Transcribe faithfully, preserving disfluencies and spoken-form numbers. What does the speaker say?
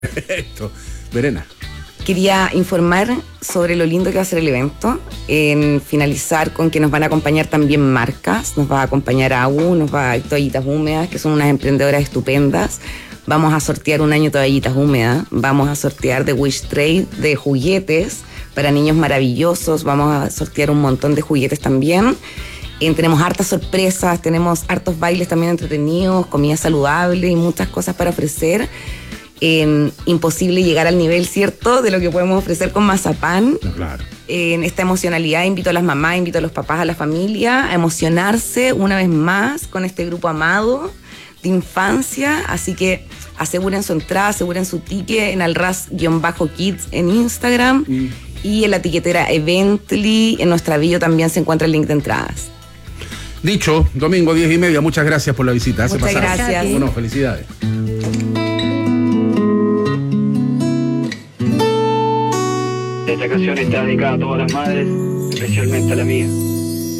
Perfecto. Verena. Quería informar sobre lo lindo que va a ser el evento, en finalizar con que nos van a acompañar también marcas, nos va a acompañar A U, nos va a Toallitas Húmedas, que son unas emprendedoras estupendas. Vamos a sortear un año Toallitas Húmedas, vamos a sortear de Wish Trade de juguetes para niños maravillosos, vamos a sortear un montón de juguetes también. Eh, tenemos hartas sorpresas, tenemos hartos bailes también entretenidos, comida saludable y muchas cosas para ofrecer. Eh, imposible llegar al nivel, ¿cierto?, de lo que podemos ofrecer con Mazapán. No, claro. Eh, en esta emocionalidad invito a las mamás, invito a los papás, a la familia a emocionarse una vez más con este grupo amado de infancia. Así que aseguren su entrada, aseguren su ticket en alraz-kids en Instagram mm. y en la tiquetera Evently. En nuestra bio también se encuentra el link de entradas. Dicho, domingo diez y media, muchas gracias por la visita. Muchas gracias. Bueno, felicidades. Esta canción está dedicada a todas las madres, especialmente a la mía.